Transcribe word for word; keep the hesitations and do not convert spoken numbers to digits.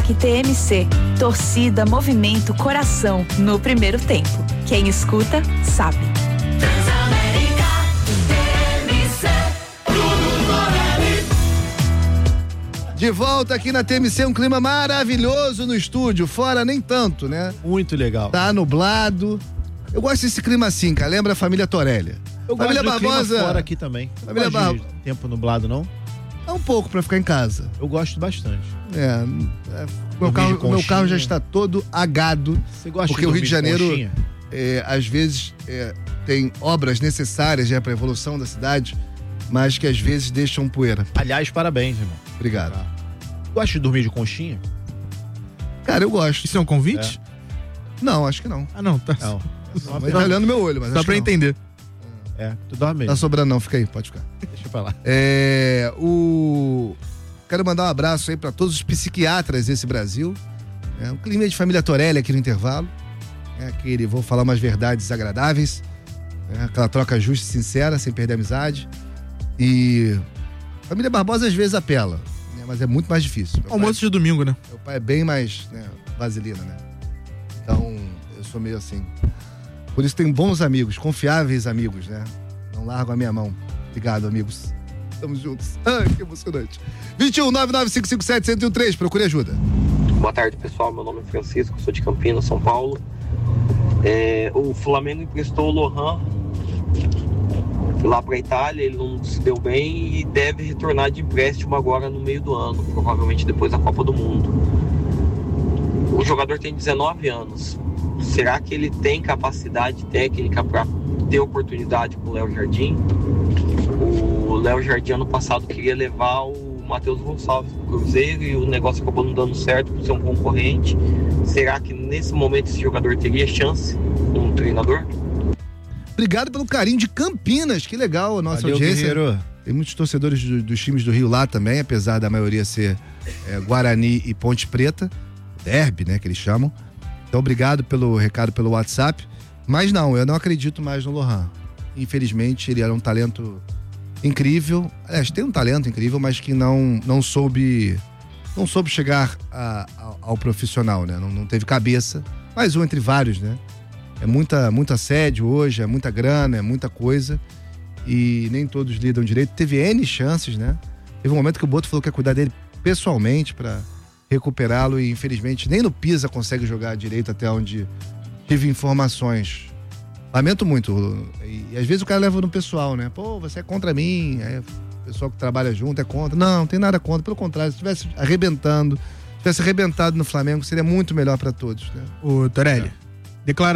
Uniplaque T M C. Torcida, movimento, coração no primeiro tempo. Quem escuta, sabe. Transamérica, T M C, Bruno Morelli. De volta aqui na T M C, um clima maravilhoso no estúdio, fora nem tanto, né? Muito legal. Tá nublado. Eu gosto desse clima assim, cara, lembra a família Torelli. Eu família gosto do Barbosa. clima fora aqui também. Família Não gosto de Bar... tempo nublado, não? É um pouco pra ficar em casa. Eu gosto bastante. É, é meu, carro, o meu carro já está todo agado. Você gosta porque de o Rio de Janeiro, conchinha? é, às vezes, é, tem obras necessárias já para a evolução da cidade, mas que às vezes deixam poeira. Aliás, parabéns, irmão. Obrigado. Tá. Gosta de dormir de conchinha? Cara, eu gosto. Isso é um convite? É. Não, acho que não. Ah, não. Tá. Não. Não, mas tá olhando meu olho, mas Só acho pra que não. entender. É, tu dorme Tá sobrando não, fica aí, pode ficar. Deixa eu falar. É, o... Quero mandar um abraço aí pra todos os psiquiatras desse Brasil. É, um clima de família Torelli aqui no intervalo. É aquele, vou falar umas verdades agradáveis. É, aquela troca justa e sincera, sem perder a amizade. E família Barbosa às vezes apela, né, mas é muito mais difícil. Meu Almoço pai, de domingo, né? meu pai é bem mais, né, vaselina, né? Então, eu sou meio assim. Por isso tenho bons amigos, confiáveis amigos, né? Não largo a minha mão. Obrigado, amigos. Estamos juntos. Ai, que emocionante. vinte e um, nove nove cinco cinco sete, zero um três, procure ajuda. Boa tarde, pessoal. Meu nome é Francisco, sou de Campinas, São Paulo. É, o Flamengo emprestou o Lohan lá para a Itália, ele não se deu bem e deve retornar de empréstimo agora no meio do ano, provavelmente depois da Copa do Mundo. O jogador tem dezenove anos. Será que ele tem capacidade técnica para ter oportunidade com o Léo Jardim? O Léo Jardim ano passado queria levar o Matheus Gonçalves pro Cruzeiro e o negócio acabou não dando certo por ser um concorrente. Será que nesse momento esse jogador teria chance como treinador? Obrigado pelo carinho de Campinas, que legal a nossa Valeu, audiência. guerreiro. Tem muitos torcedores do, dos times do Rio lá também, apesar da maioria ser é, Guarani e Ponte Preta, derby, né, que eles chamam. Então, obrigado pelo recado pelo WhatsApp. Mas não, eu não acredito mais no Lohan. Infelizmente, ele era um talento incrível. Aliás, tem um talento incrível, mas que não, não soube não soube chegar a, a, ao profissional, né? Não, não teve cabeça. Mais um entre vários, né? É muita, muito assédio hoje, é muita grana, é muita coisa. E nem todos lidam direito. Teve N chances, né? Teve um momento que o Boto falou que ia cuidar dele pessoalmente para recuperá-lo e infelizmente nem no Pisa consegue jogar direito até onde tive informações. Lamento muito. E, e às vezes o cara leva no pessoal, né? Pô, você é contra mim. Aí o pessoal que trabalha junto é contra. Não, não tem nada contra. Pelo contrário, se estivesse arrebentando, tivesse arrebentado no Flamengo, seria muito melhor para todos, né? O Torelli, É. declara